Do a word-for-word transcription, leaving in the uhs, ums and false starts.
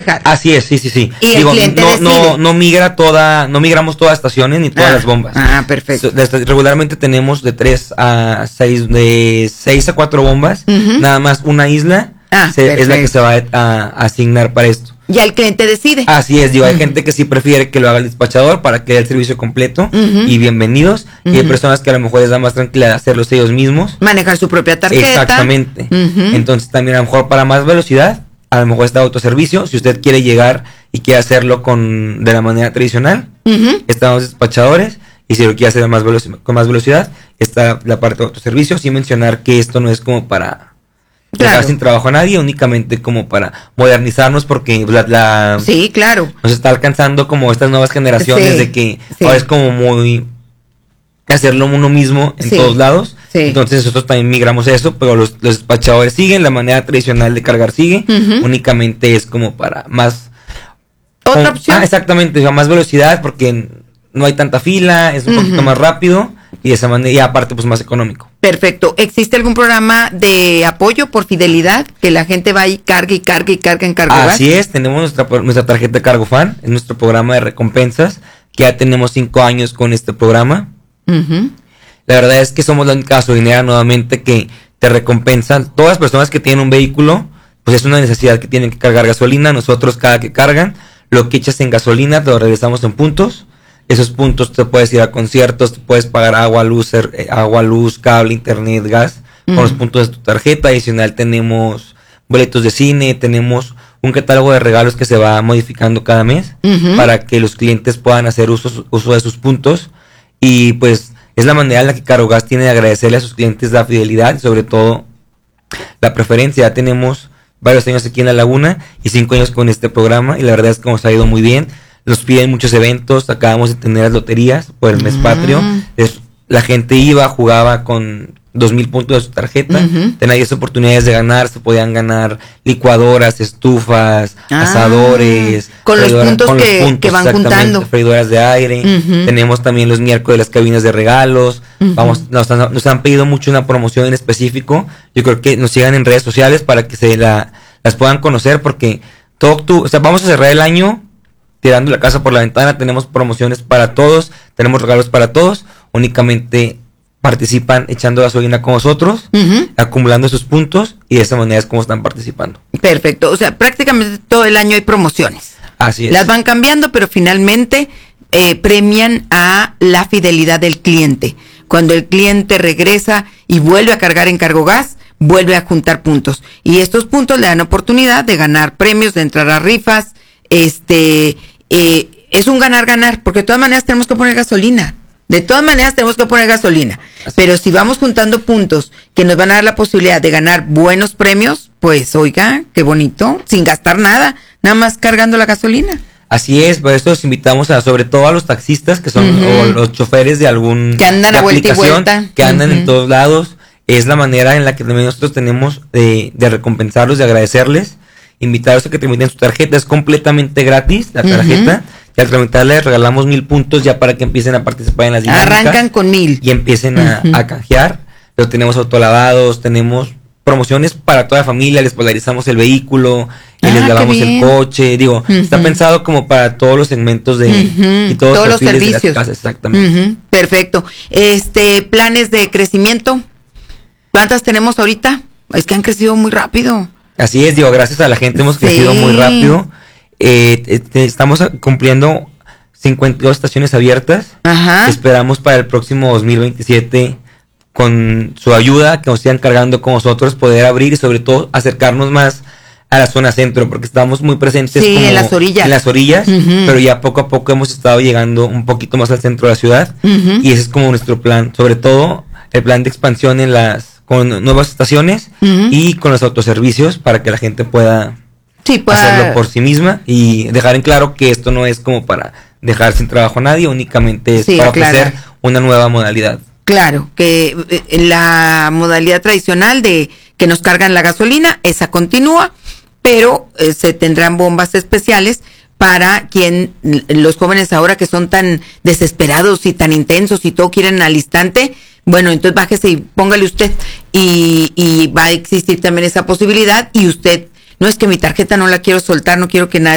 manejar. Así es, sí, sí, sí. Y Digo, el cliente no, decide. no, no migra toda, no migramos todas las estaciones ni todas ah, las bombas. Ah, perfecto. So, desde, regularmente tenemos de tres a seis, de seis a cuatro bombas. Uh-huh. Nada más una isla ah, se, es la que se va a, a asignar para esto. Ya el cliente decide. Así es, digo, uh-huh. hay gente que sí prefiere que lo haga el despachador para que dé el servicio completo uh-huh. y bienvenidos. Uh-huh. Y hay personas que a lo mejor les da más tranquilidad hacerlos ellos mismos. Manejar su propia tarjeta. Exactamente. Uh-huh. Entonces también a lo mejor para más velocidad, a lo mejor está autoservicio. Si usted quiere llegar y quiere hacerlo con de la manera tradicional, uh-huh. están los despachadores. Y si lo quiere hacer más veloc- con más velocidad, está la parte de autoservicio. Sin mencionar que esto no es como para... Claro. Dejar sin trabajo a nadie, únicamente como para modernizarnos, porque la, la sí, claro, nos está alcanzando como estas nuevas generaciones sí, de que sí. ahora es como muy hacerlo uno mismo en sí. todos lados. Sí. Entonces nosotros también migramos eso, pero los, los despachadores siguen, la manera tradicional de cargar sigue, uh-huh. únicamente es como para más otra como, opción. Ah, exactamente, más velocidad, porque no hay tanta fila, es un uh-huh. poquito más rápido. Y de esa manera, y aparte, pues más económico. Perfecto. ¿Existe algún programa de apoyo por fidelidad? Que la gente va y cargue y cargue y cargue en Cargogas. Así es, tenemos nuestra, nuestra tarjeta Cargo Fan, es nuestro programa de recompensas, que ya tenemos cinco años con este programa. Uh-huh. La verdad es que somos la única gasolinera nuevamente que te recompensan. Todas las personas que tienen un vehículo, pues es una necesidad que tienen que cargar gasolina. Nosotros cada que cargan, lo que echas en gasolina, te lo regresamos en puntos. Esos puntos te puedes ir a conciertos, te puedes pagar agua, luz, eh, agua, luz, cable, internet, gas, uh-huh. con los puntos de tu tarjeta. Adicional tenemos boletos de cine, tenemos un catálogo de regalos que se va modificando cada mes uh-huh. para que los clientes puedan hacer uso, uso de sus puntos. Y pues es la manera en la que Cargogas tiene de agradecerle a sus clientes la fidelidad y sobre todo la preferencia. Ya tenemos varios años aquí en La Laguna y cinco años con este programa y la verdad es que nos ha ido muy bien. Nos piden muchos eventos, acabamos de tener las loterías por el mes mm. patrio. Es, la gente iba, jugaba con dos mil puntos de su tarjeta, uh-huh. tenía diez oportunidades de ganar, se podían ganar licuadoras, estufas, ah, asadores. Con los puntos, con que, los puntos que van juntando. Freidoras de aire. Uh-huh. Tenemos también los miércoles las cabinas de regalos. Uh-huh. Vamos, nos han, nos han pedido mucho una promoción en específico. Yo creo que nos sigan en redes sociales para que se la, las puedan conocer porque todo tu, o sea, vamos a cerrar el año tirando la casa por la ventana, tenemos promociones para todos, tenemos regalos para todos, únicamente participan echando gasolina con nosotros, uh-huh. acumulando sus puntos y de esa manera es como están participando. Perfecto, o sea, prácticamente todo el año hay promociones. Así es. Las van cambiando, pero finalmente eh, premian a la fidelidad del cliente. Cuando el cliente regresa y vuelve a cargar en Cargogas, vuelve a juntar puntos. Y estos puntos le dan oportunidad de ganar premios, de entrar a rifas. Este, eh, es un ganar-ganar, porque de todas maneras tenemos que poner gasolina. De todas maneras tenemos que poner gasolina. Así. Pero si vamos juntando puntos que nos van a dar la posibilidad de ganar buenos premios, pues oiga, qué bonito, sin gastar nada, nada más cargando la gasolina. Así es, por eso los invitamos a, sobre todo a los taxistas que son uh-huh. o los choferes de algún que andan a vuelta y vuelta, que andan uh-huh. en todos lados. Es la manera en la que también nosotros tenemos de, de recompensarlos, de agradecerles. Invitarlos a que tramiten su tarjeta, es completamente gratis la tarjeta, uh-huh. y al tramitarle regalamos mil puntos ya para que empiecen a participar en las dinámicas. Arrancan con mil. Y empiecen a, uh-huh. a canjear, pero tenemos autolavados, tenemos promociones para toda la familia, les polarizamos el vehículo, y ah, les lavamos el coche, digo, uh-huh. está pensado como para todos los segmentos de, uh-huh. y todos, todos los, los servicios. De las casas, exactamente. Uh-huh. Perfecto. Este, planes de crecimiento, ¿cuántas tenemos ahorita? Es que han crecido muy rápido. Así es, digo, gracias a la gente hemos sí. crecido muy rápido. Eh, este, estamos cumpliendo cincuenta y dos estaciones abiertas. Ajá. Esperamos para el próximo dos mil veintisiete, con su ayuda, que nos sigan cargando con nosotros, poder abrir y sobre todo acercarnos más a la zona centro, porque estamos muy presentes sí, como en las orillas. En las orillas, uh-huh. pero ya poco a poco hemos estado llegando un poquito más al centro de la ciudad. Uh-huh. Y ese es como nuestro plan, sobre todo el plan de expansión en las con nuevas estaciones uh-huh. y con los autoservicios para que la gente pueda sí, pueda hacerlo por sí misma y dejar en claro que esto no es como para dejar sin trabajo a nadie, únicamente es sí, para claro. ofrecer una nueva modalidad. Claro, que eh, la modalidad tradicional de que nos cargan la gasolina, esa continúa, pero eh, se tendrán bombas especiales para quien, los jóvenes ahora que son tan desesperados y tan intensos y todo quieren al instante, bueno, entonces bájese y póngale usted y, y va a existir también esa posibilidad y usted, no es que mi tarjeta no la quiero soltar, no quiero que nadie